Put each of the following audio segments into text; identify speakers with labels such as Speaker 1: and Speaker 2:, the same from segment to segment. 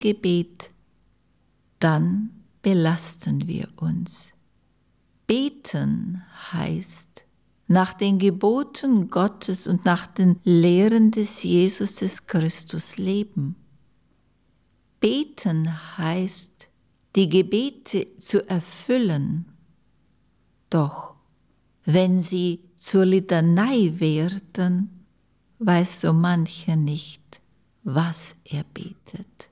Speaker 1: Gebet, dann belasten wir uns. Beten heißt, nach den Geboten Gottes und nach den Lehren des Jesus des Christus leben. Beten heißt, die Gebete zu erfüllen. Doch wenn sie zur Litanei werden, weiß so mancher nicht, was er betet.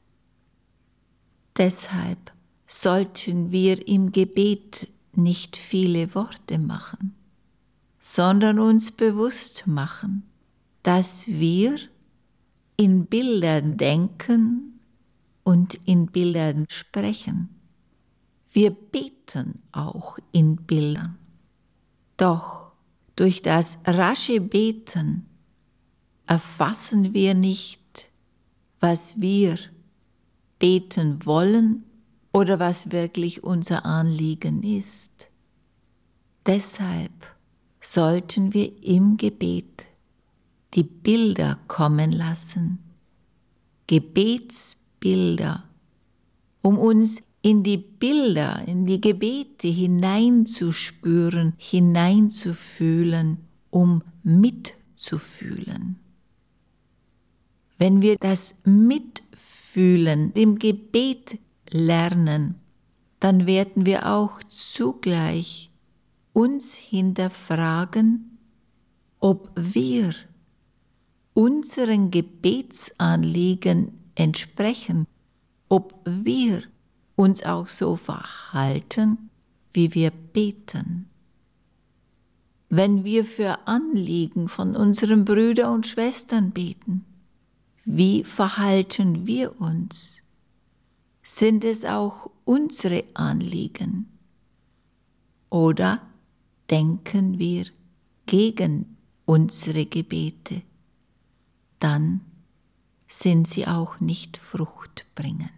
Speaker 1: Deshalb sollten wir im Gebet nicht viele Worte machen, sondern uns bewusst machen, dass wir in Bildern denken und in Bildern sprechen. Wir beten auch in Bildern. Doch durch das rasche Beten erfassen wir nicht, was wir beten wollen oder was wirklich unser Anliegen ist. Deshalb sollten wir im Gebet die Bilder kommen lassen, Gebetsbilder, um uns in die Bilder, in die Gebete hineinzuspüren, hineinzufühlen, um mitzufühlen. Wenn wir das Mitfühlen im Gebet lernen, dann werden wir auch zugleich uns hinterfragen, ob wir unseren Gebetsanliegen entsprechen, ob wir uns auch so verhalten, wie wir beten. Wenn wir für Anliegen von unseren Brüdern und Schwestern beten, wie verhalten wir uns? Sind es auch unsere Anliegen? Oder denken wir gegen unsere Gebete? Dann sind sie auch nicht fruchtbringend.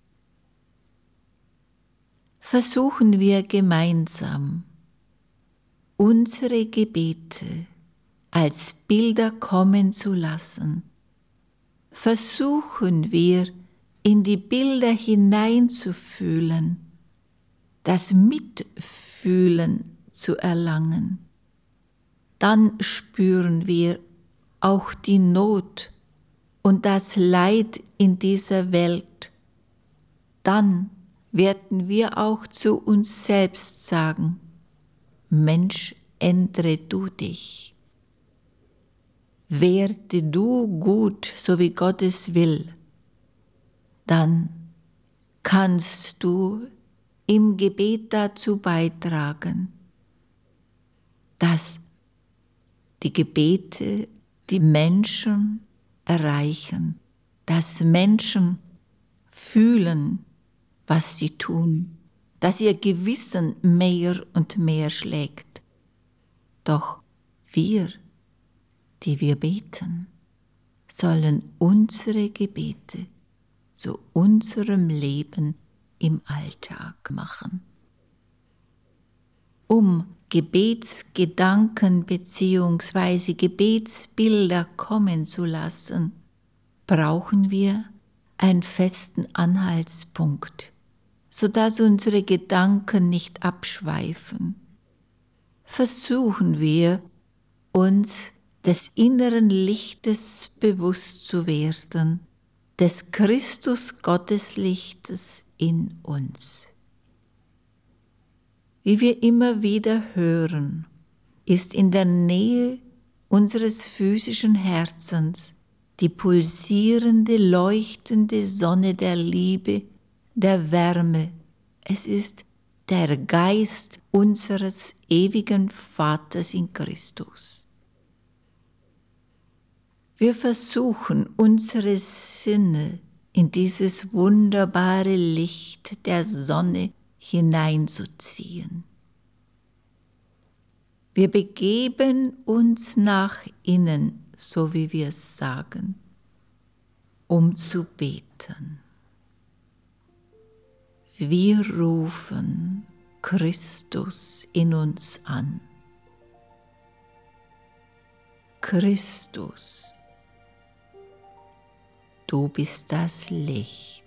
Speaker 1: Versuchen wir gemeinsam, unsere Gebete als Bilder kommen zu lassen. Versuchen wir, in die Bilder hineinzufühlen, das Mitfühlen zu erlangen. Dann spüren wir auch die Not und das Leid in dieser Welt. Dann werden wir auch zu uns selbst sagen, Mensch, ändere du dich. Werde du gut, so wie Gott es will. Dann kannst du im Gebet dazu beitragen, dass die Gebete die Menschen erreichen, dass Menschen fühlen, was sie tun, dass ihr Gewissen mehr und mehr schlägt. Doch wir, die wir beten, sollen unsere Gebete zu unserem Leben im Alltag machen. Um Gebetsgedanken bzw. Gebetsbilder kommen zu lassen, brauchen wir einen festen Anhaltspunkt, sodass unsere Gedanken nicht abschweifen. Versuchen wir, uns des inneren Lichtes bewusst zu werden, des Christus Gotteslichtes in uns. Wie wir immer wieder hören, ist in der Nähe unseres physischen Herzens die pulsierende, leuchtende Sonne der Liebe, der Wärme. Es ist der Geist unseres ewigen Vaters in Christus. Wir versuchen, unsere Sinne in dieses wunderbare Licht der Sonne hineinzuziehen. Wir begeben uns nach innen, so wie wir es sagen, um zu beten. Wir rufen Christus in uns an. Christus, du bist das Licht.